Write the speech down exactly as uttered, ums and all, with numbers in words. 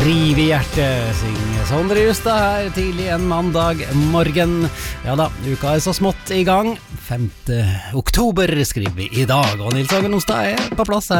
Riv i hjertet, synger Sondre Justad her tidlig en mandag morgen. Ja da, uka er så smått i gang. femte oktober skriver vi i dag, og Nils Hagen Onsdag er på plass her.